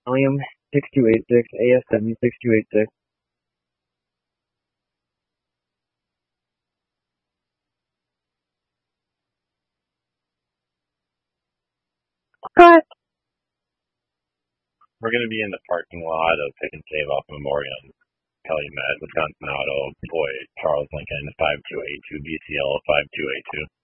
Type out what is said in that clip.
Allium 6286, ASW 6286. Cut! We're going to be in the parking lot of Pick and Save off Memorial in Calumet, Wisconsin Auto, Boy, Charles Lincoln, 5282 BCL 5282.